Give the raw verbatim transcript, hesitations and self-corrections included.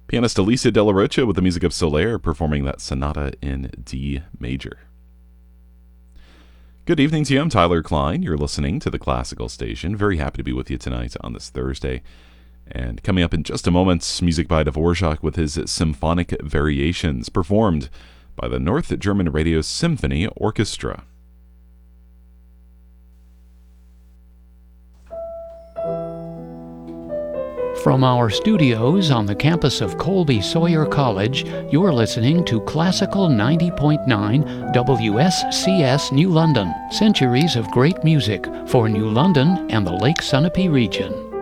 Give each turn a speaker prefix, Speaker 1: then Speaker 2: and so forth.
Speaker 1: Pianist Alicia Della Rocha with the music of Soler performing that sonata in D major. Good evening to you. I'm Tyler Klein. You're listening to the Classical Station. Very happy to be with you tonight on this Thursday. And coming up in just a moment, music by Dvorak with his Symphonic Variations, performed by the North German Radio Symphony Orchestra.
Speaker 2: From our studios on the campus of Colby Sawyer College, you're listening to Classical ninety point nine W S C S New London. Centuries of great music for New London and the Lake Sunapee region.